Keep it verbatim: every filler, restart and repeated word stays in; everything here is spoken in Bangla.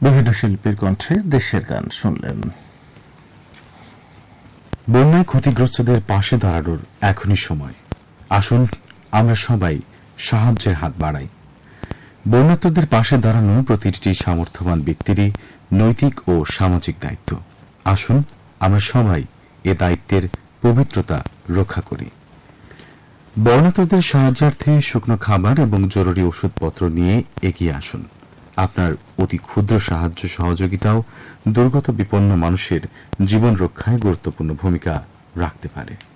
বিভিন্ন শিল্পীর কণ্ঠে দেশের গান শুনলেন। বন্যায় ক্ষতিগ্রস্তদের পাশে দাঁড়ানোর এখনই সময়। আসুন আমরা সবাই সাহায্যের হাত বাড়াই। বন্যার্তদের পাশে দাঁড়ানো প্রতিটি সামর্থ্যবান ব্যক্তিরই নৈতিক ও সামাজিক দায়িত্ব। আসুন আমরা সবাই এ দায়িত্বের পবিত্রতা রক্ষা করি। বন্যার্তদের সাহায্যার্থে শুকনো খাবার এবং জরুরি ওষুধপত্র নিয়ে এগিয়ে আসুন। আপনার অতি ক্ষুদ্র সাহায্য সহযোগিতাও দুর্গত বিপন্ন মানুষের জীবন রক্ষায় গুরুত্বপূর্ণ ভূমিকা রাখতে পারে।